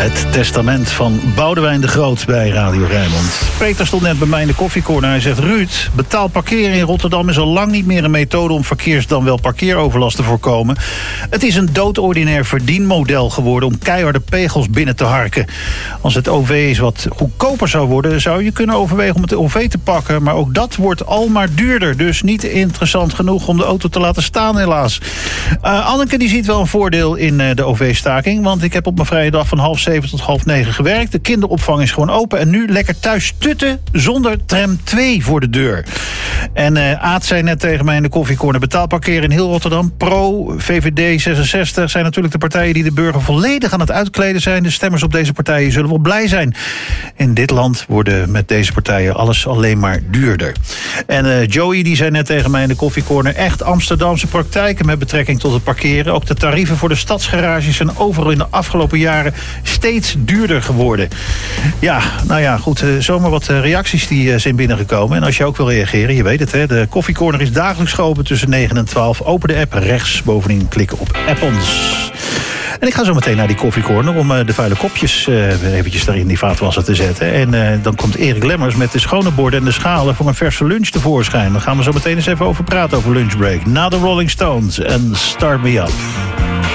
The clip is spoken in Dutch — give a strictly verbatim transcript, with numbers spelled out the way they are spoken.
Het testament van Boudewijn de Groot bij Radio Rijnmond. Peter stond net bij mij in de koffiecorner. Hij zegt: Ruud, betaald parkeren in Rotterdam is al lang niet meer een methode om verkeers dan wel parkeeroverlast te voorkomen. Het is een doodordinair verdienmodel geworden om keiharde pegels binnen te harken. Als het O V eens wat goedkoper zou worden, zou je kunnen overwegen om het O V te pakken. Maar ook dat wordt al maar duurder. Dus niet interessant genoeg om de auto te laten staan, helaas. Uh, Anneke die ziet wel een voordeel in uh, de O V-staking. Want ik heb op mijn vrije dag van half zeven tot half negen gewerkt. De kinderopvang is gewoon open. En nu lekker thuis tutten zonder tram twee voor de deur. En uh, Aad zei net tegen mij in de koffiecorner: betaald parkeren in heel Rotterdam. Pro, V V D, zesenzestig zijn natuurlijk de partijen die de burger volledig aan het uitkleden zijn. De stemmers op deze partijen zullen wel blij zijn. In dit land worden met deze partijen alles alleen maar duurder. En uh, Joey die zei net tegen mij in de koffiecorner: echt Amsterdamse praktijken met betrekking tot het parkeren. Ook de tarieven voor de stadsgarages zijn overal in de afgelopen jaren steeds duurder geworden. Ja, nou ja, goed. Uh, zomaar wat uh, reacties die uh, zijn binnengekomen. En als je ook wil reageren, je weet het, hè, de koffiecorner is dagelijks geopend tussen negen en twaalf. Open de app rechts, bovenin klikken op App ons. En ik ga zo meteen naar die koffiecorner om uh, de vuile kopjes uh, eventjes daar in die vaatwasser te zetten. En uh, dan komt Erik Lemmers met de schone borden en de schalen voor een verse lunch tevoorschijn. Dan gaan we zo meteen eens even over praten over lunchbreak. Na de Rolling Stones en Start Me Up.